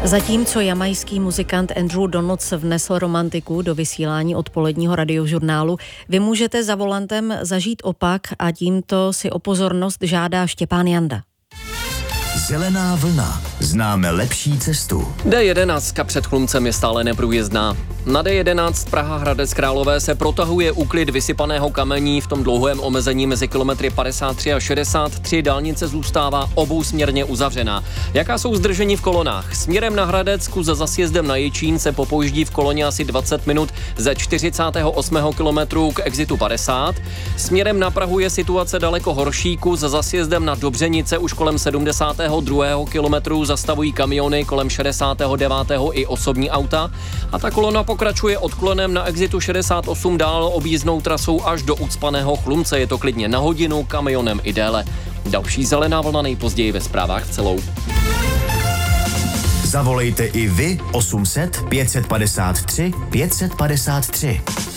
Zatímco jamajský muzikant Andrew Donuts vnesl romantiku do vysílání odpoledního radiožurnálu, vy můžete za volantem zažít opak a tímto si o pozornost žádá Štěpán Janda. Zelená vlna. Známe lepší cestu. D11 před Chlumcem je stále neprůjezdná. Na D11 Praha Hradec Králové se protahuje úklid vysypaného kamení v tom dlouhém omezení mezi kilometry 53 a 63. Dálnice zůstává obousměrně uzavřená. Jaká jsou zdržení v kolonách? Směrem na Hradec za zasjezdem na Jičín se popojíždí v koloně asi 20 minut ze 48. kilometru k exitu 50. Směrem na Prahu je situace daleko horší, za zasjezdem na Dobřenice už kolem 72. kilometru zastavují kamiony, kolem 69. i osobní auta a ta kolona pokračuje odklonem na exitu 68 dál objízdnou trasou až do ucpaného Chlumce. Je to klidně na hodinu, kamionem i déle. Další zelená vlna nejpozději ve zprávách celou. Zavolejte i vy 800 553 553.